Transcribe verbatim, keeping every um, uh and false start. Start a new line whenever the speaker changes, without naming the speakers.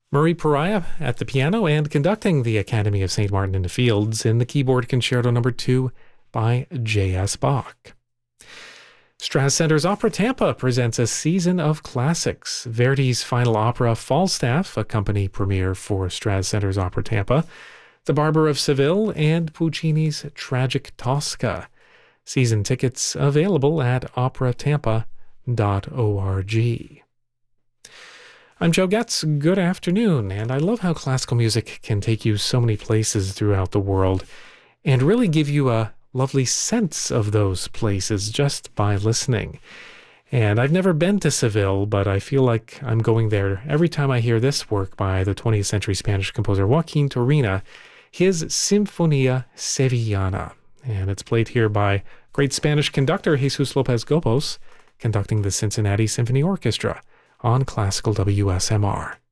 Marie Pariah at the piano and conducting the Academy of Saint Martin in the Fields in the keyboard concerto number two by J S. Bach. Straz Center's Opera Tampa presents a season of classics. Verdi's final opera, Falstaff, a company premiere for Straz Center's Opera Tampa, The Barber of Seville, and Puccini's Tragic Tosca. Season tickets available at opera tampa dot org. I'm Joe Getz. Good afternoon, and I love how classical music can take you so many places throughout the world and really give you a lovely sense of those places just by listening. And I've never been to Seville, but I feel like I'm going there every time I hear this work by the twentieth century Spanish composer Joaquin Turina, his Sinfonia Sevillana. And it's played here by great Spanish conductor Jesus López Gobos, conducting the Cincinnati Symphony Orchestra on Classical W S M R.